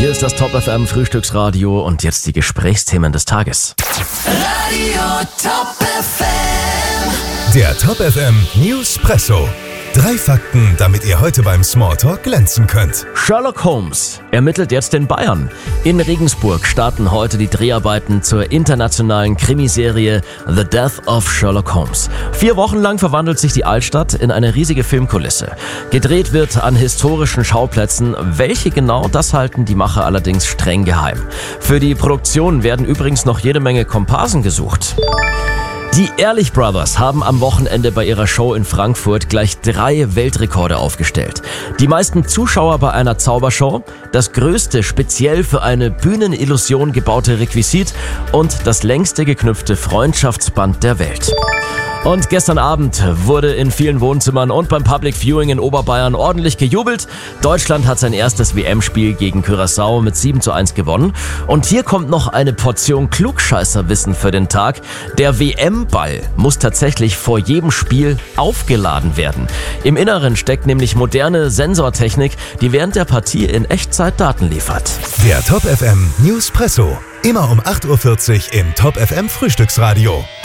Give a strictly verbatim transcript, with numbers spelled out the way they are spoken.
Hier ist das Top F M Frühstücksradio und jetzt die Gesprächsthemen des Tages. Radio Top F M. Der Top F M Newspresso. Drei Fakten, damit ihr heute beim Smalltalk glänzen könnt. Sherlock Holmes ermittelt jetzt in Bayern. In Regensburg starten heute die Dreharbeiten zur internationalen Krimiserie The Death of Sherlock Holmes. Vier Wochen lang verwandelt sich die Altstadt in eine riesige Filmkulisse. Gedreht wird an historischen Schauplätzen. Welche genau, das halten die Macher allerdings streng geheim. Für die Produktion werden übrigens noch jede Menge Komparsen gesucht. Die Ehrlich Brothers haben am Wochenende bei ihrer Show in Frankfurt gleich drei Weltrekorde aufgestellt. Die meisten Zuschauer bei einer Zaubershow, das größte speziell für eine Bühnenillusion gebaute Requisit und das längste geknüpfte Freundschaftsband der Welt. Und gestern Abend wurde in vielen Wohnzimmern und beim Public Viewing in Oberbayern ordentlich gejubelt. Deutschland hat sein erstes W M-Spiel gegen Curaçao mit sieben zu eins gewonnen. Und hier kommt noch eine Portion Klugscheißerwissen für den Tag. Der W M-Ball muss tatsächlich vor jedem Spiel aufgeladen werden. Im Inneren steckt nämlich moderne Sensortechnik, die während der Partie in Echtzeit Daten liefert. Der Top F M Newspresso. Immer um acht Uhr vierzig im Top F M Frühstücksradio.